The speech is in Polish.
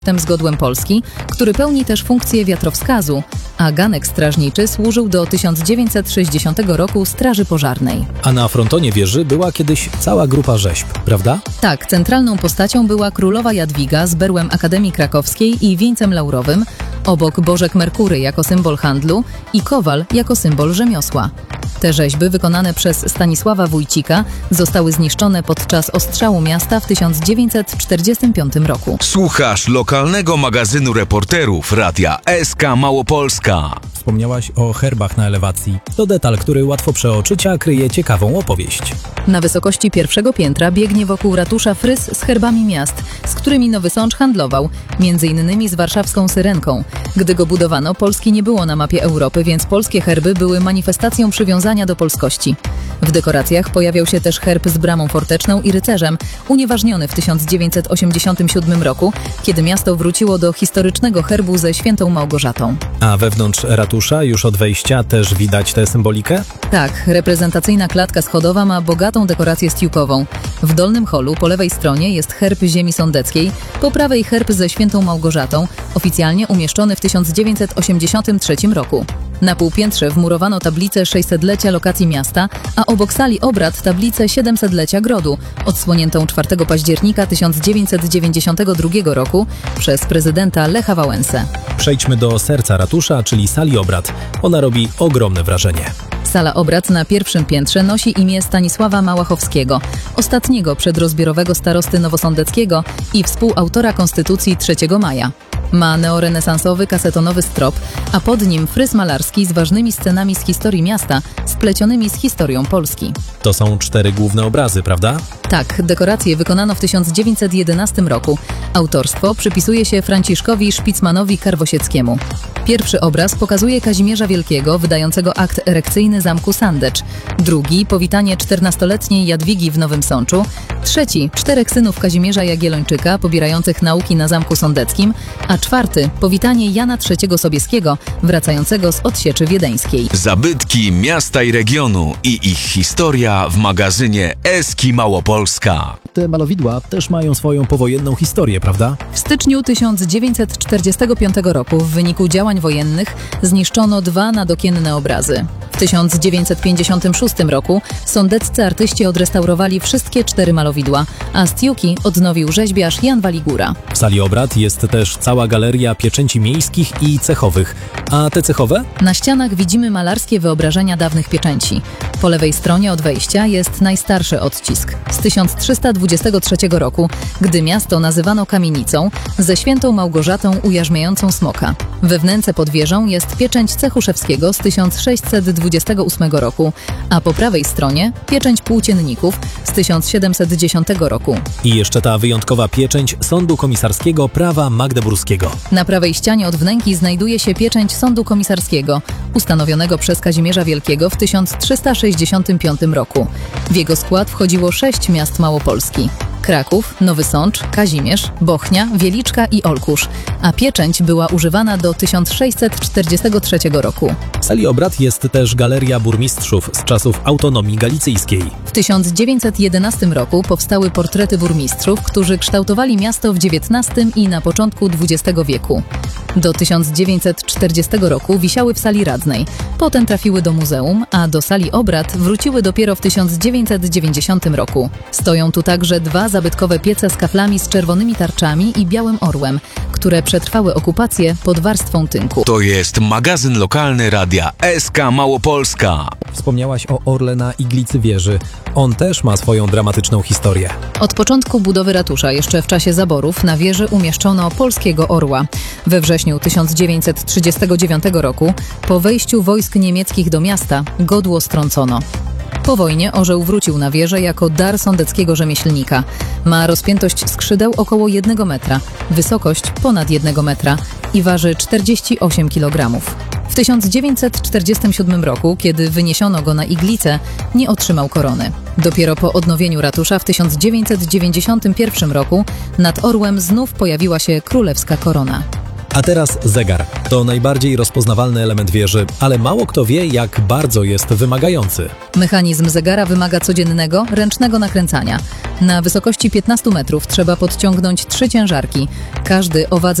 z godłem Polski, który pełni też funkcję wiatrowskazu, a ganek strażniczy służył do 1960 roku Straży Pożarnej. A na frontonie wieży była kiedyś cała grupa rzeźb, prawda? Tak, centralną postacią była królowa Jadwiga z berłem Akademii Krakowskiej i wieńcem laurowym, obok Bożek Merkury jako symbol handlu i kowal jako symbol rzemiosła. Te rzeźby, wykonane przez Stanisława Wójcika, zostały zniszczone podczas ostrzału miasta w 1945 roku. Słuchasz lokalnego magazynu reporterów Radia SK Małopolska. Wspomniałaś o herbach na elewacji. To detal, który łatwo przeoczyć, a kryje ciekawą opowieść. Na wysokości pierwszego piętra biegnie wokół ratusza fryz z herbami miast, z którymi Nowy Sącz handlował, m.in. z warszawską Syrenką. Gdy go budowano, Polski nie było na mapie Europy, więc polskie herby były manifestacją przywiązania do polskości. W dekoracjach pojawiał się też herb z bramą forteczną i rycerzem, unieważniony w 1987 roku, kiedy miasto wróciło do historycznego herbu ze Świętą Małgorzatą. A wewnątrz ratusza już od wejścia też widać tę symbolikę? Tak, reprezentacyjna klatka schodowa ma bogatą dekorację stiukową. W dolnym holu po lewej stronie jest herb ziemi sądeckiej, po prawej herb ze Świętą Małgorzatą, oficjalnie umieszczony w 1983 roku. Na półpiętrze wmurowano tablicę 600-lecia lokacji miasta, a obok sali obrad tablicę 700-lecia grodu, odsłoniętą 4 października 1992 roku przez prezydenta Lecha Wałęsę. Przejdźmy do serca ratusza, czyli sali obrad. Ona robi ogromne wrażenie. Sala obrad na pierwszym piętrze nosi imię Stanisława Małachowskiego, ostatniego przedrozbiorowego starosty nowosądeckiego i współautora Konstytucji 3 maja. Ma neorenesansowy kasetonowy strop, a pod nim fryz malarski z ważnymi scenami z historii miasta, splecionymi z historią Polski. To są 4 główne obrazy, prawda? Tak, dekoracje wykonano w 1911 roku. Autorstwo przypisuje się Franciszkowi Szpicmanowi Karwosieckiemu. Pierwszy obraz pokazuje Kazimierza Wielkiego, wydającego akt erekcyjny zamku Sandecz. Drugi, powitanie 14-letniej Jadwigi w Nowym Sączu. Trzeci, 4 synów Kazimierza Jagiellończyka, pobierających nauki na Zamku Sądeckim. A czwarty, powitanie Jana III Sobieskiego, wracającego z odsieczy wiedeńskiej. Zabytki miasta i regionu i ich historia w magazynie Eski Małopolska. Te malowidła też mają swoją powojenną historię, prawda? W styczniu 1945 roku w wyniku działań wojennych zniszczono 2 nadokienne obrazy. W 1956 roku sądeccy artyści odrestaurowali wszystkie 4 malowidła, a stiuki odnowił rzeźbiarz Jan Waligura. W sali obrad jest też cała galeria pieczęci miejskich i cechowych. A te cechowe? Na ścianach widzimy malarskie wyobrażenia dawnych pieczęci. Po lewej stronie od wejścia jest najstarszy odcisk z 1323 roku, gdy miasto nazywano kamienicą, ze Świętą Małgorzatą ujarzmiającą smoka. We wnęce pod wieżą jest pieczęć Cechuszewskiego z 1628 roku, a po prawej stronie pieczęć płócienników z 1710 roku. I jeszcze ta wyjątkowa pieczęć Sądu Komisarskiego Prawa Magdeburskiego. Na prawej ścianie od wnęki znajduje się pieczęć Sądu Komisarskiego, ustanowionego przez Kazimierza Wielkiego w 1365 roku. W jego skład wchodziło 6 miast Małopolski: Kraków, Nowy Sącz, Kazimierz, Bochnia, Wieliczka i Olkusz, a pieczęć była używana do 1643 roku. W sali obrad jest też galeria burmistrzów z czasów autonomii galicyjskiej. W 1911 roku powstały portrety burmistrzów, którzy kształtowali miasto w XIX i na początku XX wieku. Do 1940 roku wisiały w sali radnej, potem trafiły do muzeum, a do sali obrad wróciły dopiero w 1990 roku. Stoją tu także 2 zabytkowe piece z kaflami z czerwonymi tarczami i białym orłem, które przetrwały okupację pod warstwą tynku. To jest magazyn lokalny Radia SK Małopolska. Wspomniałaś o orle na iglicy wieży. On też ma swoją dramatyczną historię. Od początku budowy ratusza, jeszcze w czasie zaborów, na wieży umieszczono polskiego orła. We wrześniu 1939 roku, po wejściu wojsk niemieckich do miasta, godło strącono. Po wojnie orzeł wrócił na wieżę jako dar sądeckiego rzemieślnika. Ma rozpiętość skrzydeł około 1 metra, wysokość ponad 1 metra i waży 48 kg. W 1947 roku, kiedy wyniesiono go na iglicę, nie otrzymał korony. Dopiero po odnowieniu ratusza w 1991 roku nad orłem znów pojawiła się królewska korona. A teraz zegar. To najbardziej rozpoznawalny element wieży, ale mało kto wie, jak bardzo jest wymagający. Mechanizm zegara wymaga codziennego, ręcznego nakręcania. Na wysokości 15 metrów trzeba podciągnąć 3 ciężarki. Każdy o wadze